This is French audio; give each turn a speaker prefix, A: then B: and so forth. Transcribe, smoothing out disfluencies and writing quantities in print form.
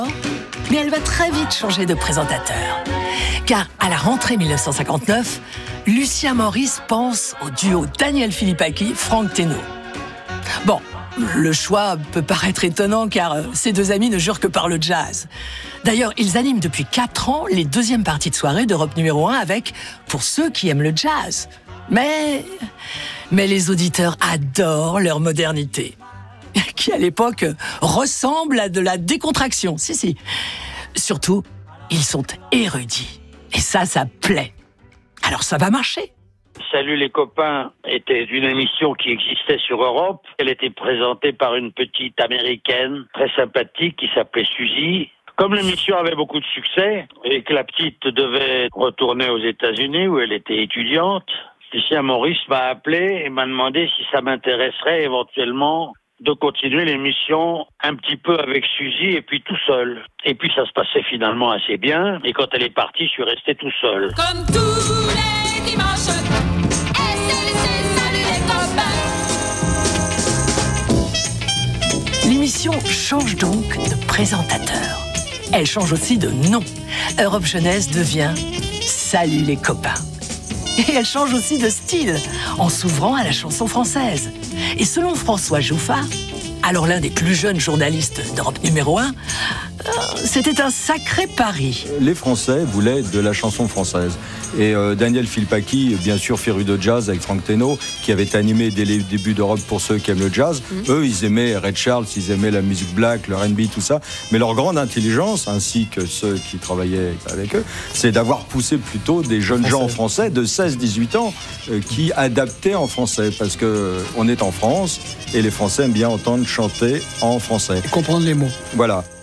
A: Mais elle va très vite changer de présentateur. Car à la rentrée 1959, Lucien Maurice pense au duo Daniel Philippaki, Franck Thénault. Bon, le choix peut paraître étonnant car ces deux amis ne jurent que par le jazz. D'ailleurs, ils animent depuis 4 ans les deuxièmes parties de soirée d'Europe numéro 1 avec Pour ceux qui aiment le jazz. Mais les auditeurs adorent leur modernité, qui à l'époque ressemble à de la décontraction. Si. Surtout, ils sont érudits. Et ça plaît. Alors ça va marcher.
B: Salut les copains était une émission qui existait sur Europe. Elle était présentée par une petite américaine très sympathique qui s'appelait Suzy. Comme l'émission avait beaucoup de succès et que la petite devait retourner aux États-Unis où elle était étudiante, Lucien Maurice m'a appelé et m'a demandé si ça m'intéresserait éventuellement de continuer l'émission un petit peu avec Suzy et puis tout seul. Et puis ça se passait finalement assez bien. Et quand elle est partie, je suis resté tout seul.
C: Comme tous les dimanches, salut les copains.
A: L'émission change donc de présentateur. Elle change aussi de nom. Europe Jeunesse devient Salut les copains. Et elle change aussi de style, en s'ouvrant à la chanson française. Et selon François Jouffat, alors l'un des plus jeunes journalistes d'Europe numéro 1, c'était un sacré pari.
D: Les Français voulaient de la chanson française. Et Daniel Philippaki, bien sûr féru de jazz avec Franck Thénault, qui avait animé dès les débuts d'Europe pour ceux qui aiment le jazz. Eux, ils aimaient Ray Charles, ils aimaient la musique black, le R&B, tout ça. Mais leur grande intelligence, ainsi que ceux qui travaillaient avec eux, c'est d'avoir poussé plutôt des jeunes gens français de 16-18 ans qui adaptaient en français. Parce qu'on est en France et les Français aiment bien entendre chanter en français.
E: Et comprendre les mots.
D: Voilà.